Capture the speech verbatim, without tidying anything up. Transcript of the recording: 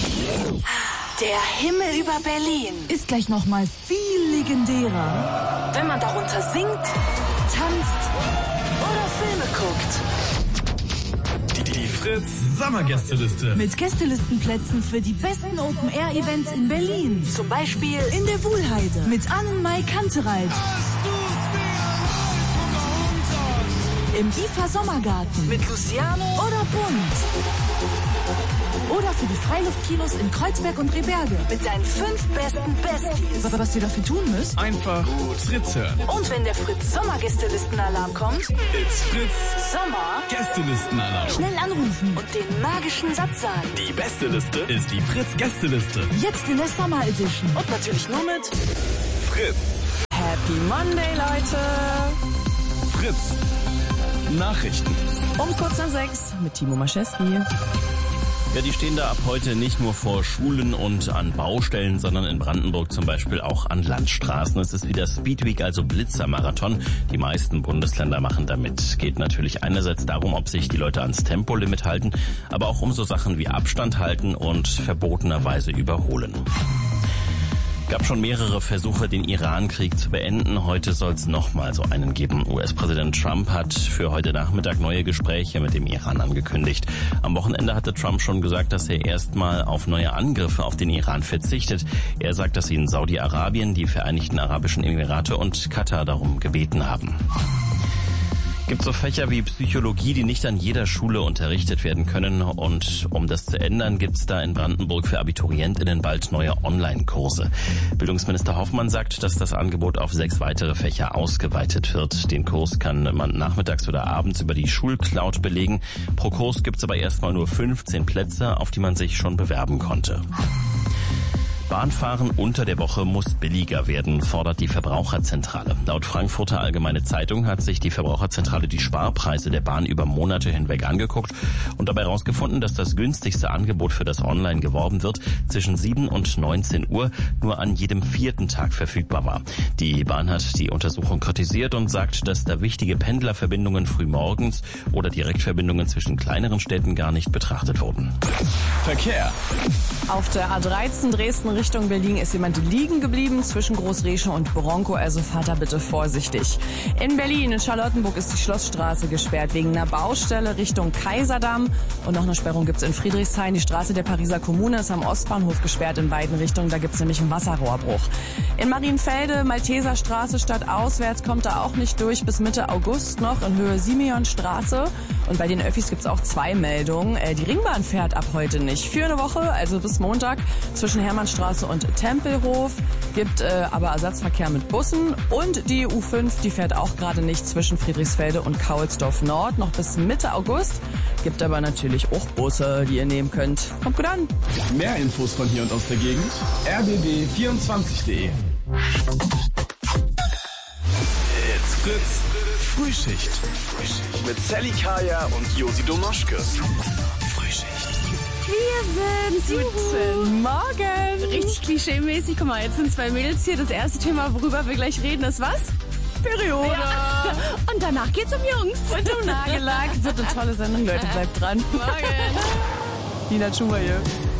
Der Himmel über Berlin ist gleich noch mal viel legendärer, wenn man darunter singt, tanzt oder Filme guckt. Die, die Fritz Sommergästeliste. Mit Gästelistenplätzen für die besten Open-Air-Events in Berlin. Zum Beispiel in der Wuhlheide mit Annenmai Kantereit. Im I F A Sommergarten mit Luciano oder Bunt. Oder für die Freiluftkinos in Kreuzberg und Rehberge. Mit seinen fünf besten Besties. Was ihr dafür tun müsst? Einfach Fritz hören. Und wenn der Fritz Sommergästelistenalarm kommt, It's Fritz Sommer Gästelistenalarm. Schnell anrufen und den magischen Satz sagen. Die beste Liste ist die Fritz Gästeliste. Jetzt in der Summer Edition. Und natürlich nur mit Fritz. Happy Monday, Leute. Fritz Nachrichten. Um kurz nach sechs mit Timo Maschewski. Ja, die stehen da ab heute nicht nur vor Schulen und an Baustellen, sondern in Brandenburg zum Beispiel auch an Landstraßen. Es ist wieder Speedweek, also Blitzermarathon. Die meisten Bundesländer machen damit. Geht natürlich einerseits darum, ob sich die Leute ans Tempolimit halten, aber auch um so Sachen wie Abstand halten und verbotenerweise überholen. Gab schon mehrere Versuche, den Iran-Krieg zu beenden. Heute soll es nochmal so einen geben. U S-Präsident Trump hat für heute Nachmittag neue Gespräche mit dem Iran angekündigt. Am Wochenende hatte Trump schon gesagt, dass er erstmal auf neue Angriffe auf den Iran verzichtet. Er sagt, dass ihn Saudi-Arabien, die Vereinigten Arabischen Emirate und Katar darum gebeten haben. Gibt so Fächer wie Psychologie, die nicht an jeder Schule unterrichtet werden können. Und um das zu ändern, gibt's da in Brandenburg für AbiturientInnen bald neue Online-Kurse. Bildungsminister Hoffmann sagt, dass das Angebot auf sechs weitere Fächer ausgeweitet wird. Den Kurs kann man nachmittags oder abends über die Schulcloud belegen. Pro Kurs gibt's aber erstmal nur fünfzehn Plätze, auf die man sich schon bewerben konnte. Bahnfahren unter der Woche muss billiger werden, fordert die Verbraucherzentrale. Laut Frankfurter Allgemeine Zeitung hat sich die Verbraucherzentrale die Sparpreise der Bahn über Monate hinweg angeguckt und dabei herausgefunden, dass das günstigste Angebot, für das online geworben wird, zwischen sieben und neunzehn Uhr nur an jedem vierten Tag verfügbar war. Die Bahn hat die Untersuchung kritisiert und sagt, dass da wichtige Pendlerverbindungen frühmorgens oder Direktverbindungen zwischen kleineren Städten gar nicht betrachtet wurden. Verkehr. Auf der A dreizehn Dresden Richtung Berlin ist jemand liegen geblieben zwischen Großreschen und Bronco, also fahrt da bitte vorsichtig. In Berlin, in Charlottenburg, ist die Schlossstraße gesperrt wegen einer Baustelle Richtung Kaiserdamm. Und noch eine Sperrung gibt's in Friedrichshain. Die Straße der Pariser Kommune ist am Ostbahnhof gesperrt in beiden Richtungen. Da gibt's nämlich einen Wasserrohrbruch. In Marienfelde, Malteserstraße stadtauswärts, kommt da auch nicht durch bis Mitte August noch in Höhe Simeonstraße. Und bei den Öffis gibt's auch zwei Meldungen. Äh, die Ringbahn fährt ab heute nicht. Für eine Woche, also bis Montag, zwischen Hermannstraße und Tempelhof, gibt äh, aber Ersatzverkehr mit Bussen. Und die U fünf, die fährt auch gerade nicht zwischen Friedrichsfelde und Kaulsdorf Nord, noch bis Mitte August. Gibt aber natürlich auch Busse, die ihr nehmen könnt. Kommt gut an. Mehr Infos von hier und aus der Gegend. r b b vierundzwanzig punkt de. It's Fritz Frühschicht. Mit Sally Kaya und Josi Domoschke. Frühschicht. Wir sind Guten Morgen. richtig klischee-mäßig. Guck mal, jetzt sind zwei Mädels hier. Das erste Thema, worüber wir gleich reden, ist was? Periode. Ja. Und danach geht's um Jungs. Und um Nagellack. Wird eine tolle Sendung, Leute. Bleibt dran. Morgen. Nina Schumacher.